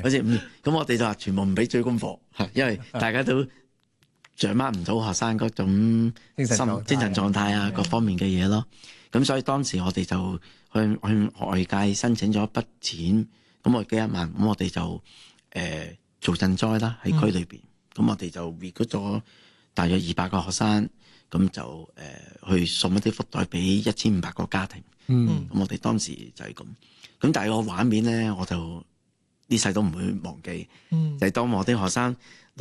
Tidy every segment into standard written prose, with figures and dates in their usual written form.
好似5年，咁我哋就話全部唔俾追功課，因為大家都掌握唔到學生嗰種精神狀態啊，各方面嘅嘢咯。咁所以當時我哋就去外界申請咗一筆錢，咁我記1萬，咁我哋就做賑災啦喺區裏邊，咁我哋就 recruit 咗大約200個學生，咁就去送一啲福袋俾1500個家庭。咁我哋當時就係咁，咁但係個畫面咧，我就呢世都唔會忘記，就係當我啲學生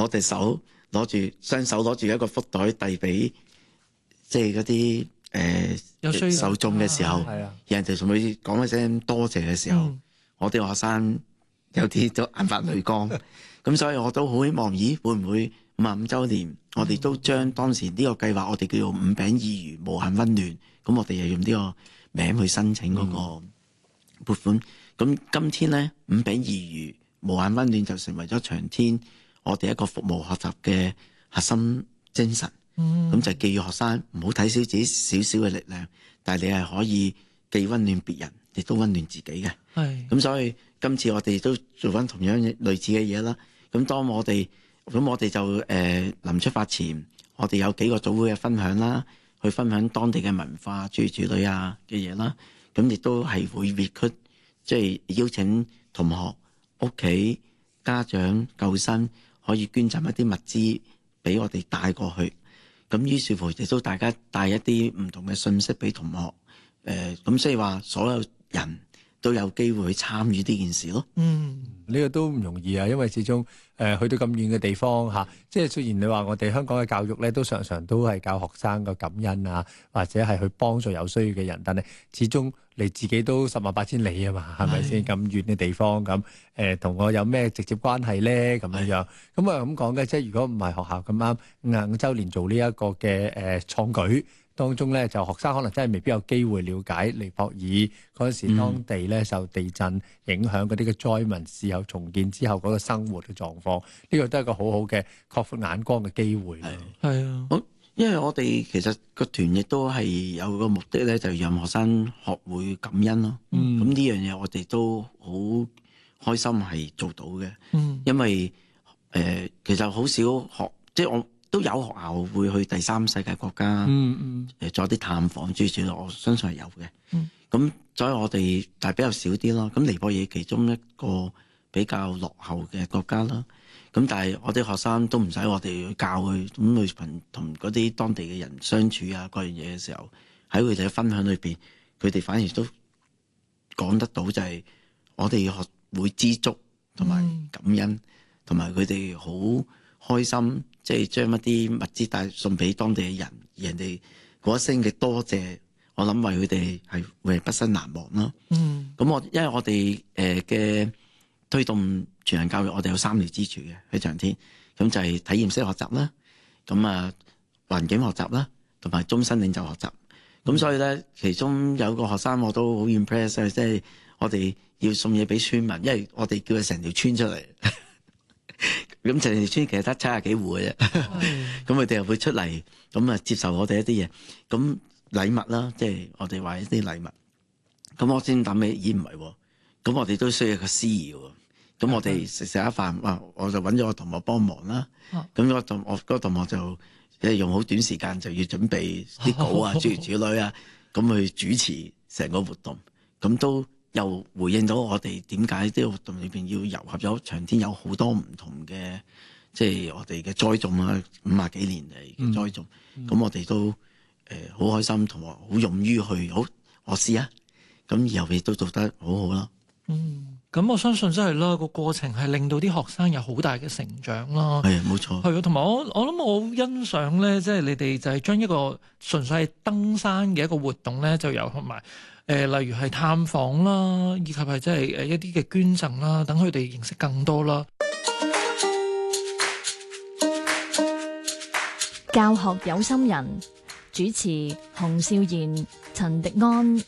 雙手攞住一個福袋遞俾即係嗰啲受眾嘅時候，人哋同佢講一聲多謝嘅時候，我啲學生有啲都眼發淚光。咁所以我都好希望，會唔會55週年，我哋都將當時呢個計劃，我哋叫做5餅2魚無限溫暖，咁我哋又用呢個名去申請嗰個撥款。咁今天咧5餅2魚無限溫暖就成為咗長天我哋一個服務學習嘅核心精神。咁就寄予學生唔好睇小自己少少嘅力量，但係你係可以既溫暖別人，亦都溫暖自己嘅。咁所以今次我哋都做翻同樣類似嘅嘢啦。咁我哋就臨出發前，我哋有幾個組會嘅分享啦，去分享當地嘅文化、諸如此類啊嘅嘢啦。咁亦都係會 recruit， 即係邀請同學、屋企、家長、舊生可以捐贈一啲物資俾我哋帶過去。咁於是乎亦都大家帶一啲唔同嘅信息俾同學。咁所以話所有人都有機會去參與呢件事咯。 呢個都唔容易啊，因為始終去到咁遠嘅地方嚇，即係雖然你話我哋香港嘅教育咧，都常常都係教學生個感恩啊，或者係去幫助有需要嘅人，但係始終你自己都10萬8千里啊嘛，係咪先？咁遠嘅地方咁同我有咩直接關係咧？咁樣樣咁啊咁講嘅，即係如果唔係學校咁啱5週年做呢一個嘅創舉當中咧，就學生可能真係未必有機會了解尼泊爾嗰陣時當地咧受地震影響嗰啲嘅災民事後重建之後嗰個生活嘅狀況，呢個都係一個好好嘅擴闊眼光嘅機會。 係啊，因為我哋其實個團亦都係有個目的咧，就讓學生學會感恩咯。咁呢樣嘢我哋都好開心係做到嘅。因為其實好少即係我都有學校會去第三世界國家，做啲探訪諸如此類，我相信係有嘅。咁所以我哋但係比較少啲咯。咁尼泊爾其中一個比較落後嘅國家啦。咁但係我啲學生都唔使我哋去教佢，咁去同嗰啲當地嘅人相處啊，各樣嘢嘅時候，喺佢哋嘅分享裏邊，佢哋反而都講得到就係我哋學會知足同埋感恩，同埋佢哋好開心。即係將一啲物資帶送俾當地嘅人，而人哋嗰一聲嘅多謝，我諗為佢哋係會畢生難忘咯。咁因為我哋嘅推動全人教育，我哋有3條支柱嘅喺長天，咁就係體驗式學習啦，咁啊環境學習啦，同埋終身領袖學習。咁所以咧，其中有個學生我都好 impress， 即係我哋要送嘢俾村民，因為我哋叫佢成條村出嚟。咁成條村其實得70幾戶嘅啫，咁佢哋又會出嚟，咁啊接受我哋一啲嘢，咁禮物啦，即係我哋話一啲禮物。咁我先諗起，唔係喎，咁我哋都需要個司儀喎。咁我哋食一飯，我就揾咗個同學幫忙啦。咁我嗰個同學就用好短時間就要準備啲稿啊、諸如此類啊，咁去主持成個活動，咁都又回應到我哋點解呢個活動裏邊要糅合咗長天有好多唔同嘅，即係我哋嘅栽種啊，50幾年嚟嘅栽種，咁我哋都好開心，同埋好勇於去，好我試啊，咁以後亦都做得好好啦。 咁我相信真係啦，個過程係令到啲學生有好大嘅成長啦。 係冇錯。係啊，同埋我諗我好欣賞咧，即係你哋就係將一個純粹係登山嘅一個活動咧，就由同埋例如係探訪啦，以及係即係一啲嘅捐贈啦，等佢哋認識更多啦。 教學有心人，主持洪少賢、陳迪安。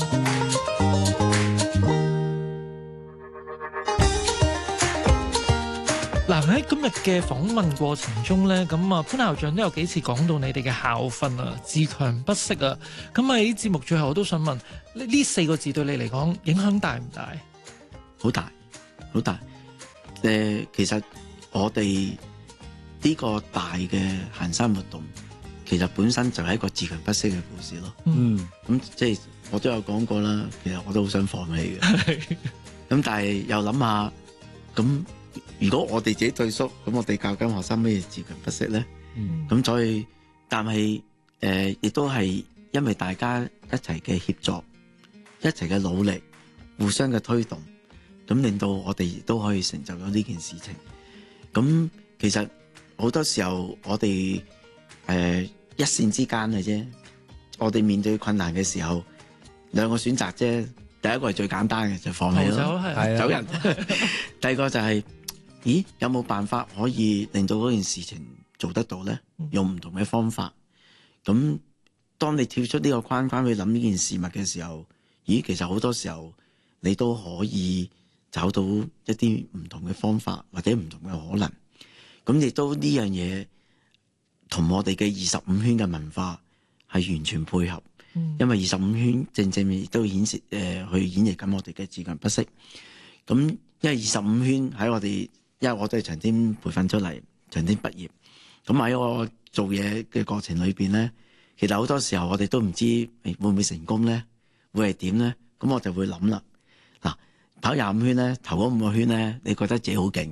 嗱，喺今日嘅訪問過程中咧，咁啊潘校長都有幾次講到你哋嘅校訓啊，自強不息啊。咁喺節目最後我都想問，呢4個字對你嚟講影響大唔大？ 好大，好大。 其實我哋呢個大嘅行山活動，其實本身就係一個自強不息嘅故事咯。咁即係我都有講過啦，其實我都好想放棄嘅。咁但係又諗下，咁如果我哋自己退縮，咁我哋教緊學生咩自強不息咧？咁所以，但係亦都係因為大家一齊嘅協作，一齊嘅努力，互相嘅推動，咁令到我哋亦都可以成就咗呢件事情。咁其實好多時候我哋一線之間嘅啫，我哋面對困難嘅時候，兩個選擇啫。第一個係最簡單嘅，就放棄咯，走人。第二個就係，咦，有冇辦法可以令到嗰件事情做得到咧？用唔同嘅方法。咁當你跳出呢個框框去諗呢件事物嘅時候，咦，其實好多時候你都可以找到一啲唔同嘅方法或者唔同嘅可能。咁亦都呢樣嘢同我哋嘅25圈嘅文化係完全配合。因為25圈正正亦都顯示去演繹緊我哋嘅自強不息。咁因為25圈喺我哋，因為我都係長天培訓出嚟，長天畢業。咁喺我做嘢嘅過程裏邊咧，其實好多時候我哋都唔知會唔會成功咧，會係點咧？咁我就會諗啦。嗱，跑25圈咧，頭嗰5個圈咧，你覺得自己好勁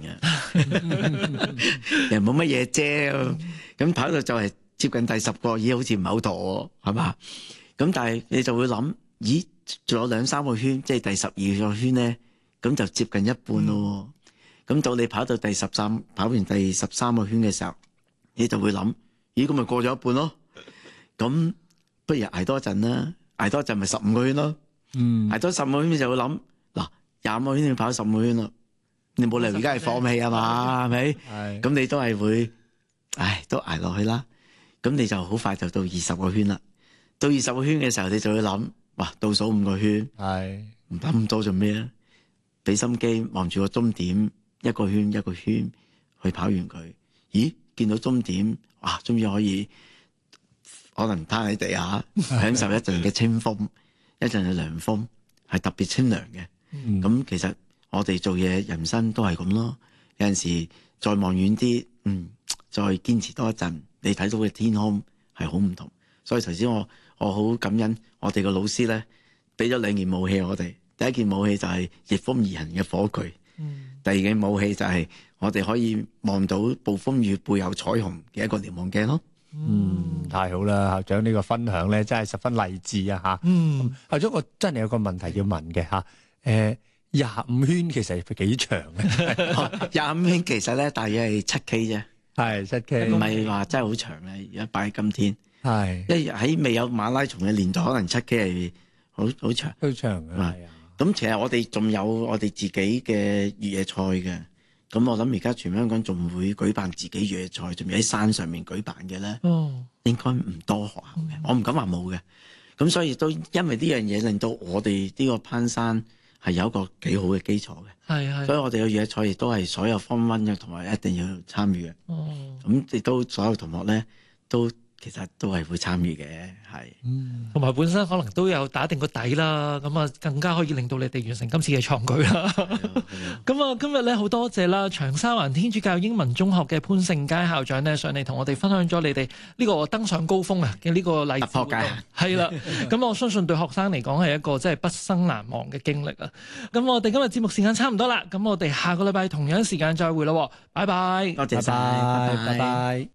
嘅，又冇乜嘢啫。咁跑到就係接近第10個，咦，好似唔係好妥喎，係嘛？咁但係你就會諗，咦，仲有2-3個圈，即係第12個圈咧，咁就接近一半咯。咁到你跑到跑完第13個圈嘅時候，你就會諗，咦，咁咪過咗一半咯。咁不如捱多陣啦，捱多陣咪15個圈咯。捱多15個圈你就會諗，嗱，25個圈你跑15個圈咯，你冇理由而家係放棄啊嘛，係咪？咁你都係會，都捱落去啦。咁你就好快就到20個圈啦。到20個圈嘅時候，你就會諗，哇，倒數5個圈，唔諗咁多做咩咧？俾心機望住個終點，一個圈一個圈去跑完佢。咦，見到終點，哇，終於可以可能攤喺地下，享受一陣嘅清風，一陣嘅涼風，係特別清涼嘅。咁其實我哋做嘢人生都係咁咯。有陣時再望遠啲，再堅持多一陣，你睇到嘅天空係好唔同。所以頭先我好感恩我哋個老師咧，俾咗2件武器我哋。第一件武器就係逆風而行嘅火炬，第二件武器就係我哋可以望到暴風雨背後彩虹嘅一個瞭望鏡咯。 太好啦，校長呢個分享咧真係十分勵志啊嚇。校長，我真係有個問題要問嘅嚇。25圈其實係幾長嘅 ？25圈其實咧大約係7K 啫， 係7K， 唔係話真係好長咧。而家擺喺今天。 係， 因為喺未有馬拉松嘅年代，可能7K係好長， 好長嘅。係啊， 咁其實我哋仲有我哋自己嘅越野賽嘅。咁我諗而家全香港仲會舉辦自己越野賽，仲要喺山上面舉辦嘅咧，應該唔多學校嘅。我唔敢話冇嘅。咁所以都因為呢樣嘢，令到我哋呢個攀山係有一個幾好嘅基礎嘅。所以我哋嘅越野賽亦都係所有Form 1嘅同埋一定要參與嘅。咁亦都所有同學咧都。其實都係會參與嘅，係， 同埋本身可能都有打定個底啦，咁啊更加可以令到你哋完成今次嘅創舉啦。咁啊，今日咧好多謝啦，長沙灣天主教英文中學嘅潘聖佳校長咧上嚟同我哋分享咗你哋呢個登上高峰啊嘅呢個例子，突破界係啦。咁我相信對學生嚟講係一個真係畢生難忘嘅經歷啊。咁我哋今日節目時間差唔多啦，咁我哋下個禮拜同樣時間再會咯。拜拜， 多謝晒， 拜拜。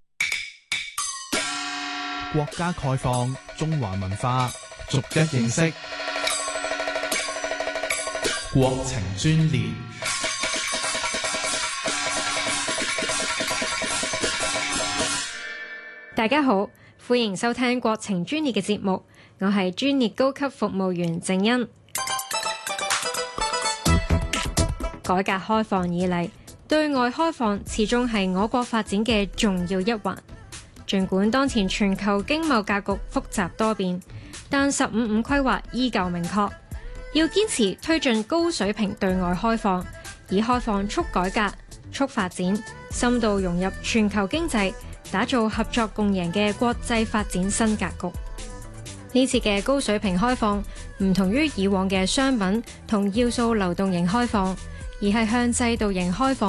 國家概況，中華文化逐一認識。國情專列， 大家好，歡迎收聽國情專列嘅節目，我係專列高級服務員鄭欣。改革開放以嚟，對外開放始終係我國發展嘅重要一環。儘管當前全球經貿格局複雜多變，但15-5規劃依舊明確，要堅持推進高水平對外開放，以開放促改革、促發展，深度融入全球經濟，打造合作共贏嘅國際發展新格局。呢次嘅高水平開放唔同於以往嘅商品同要素流動型開放，而係向制度型開放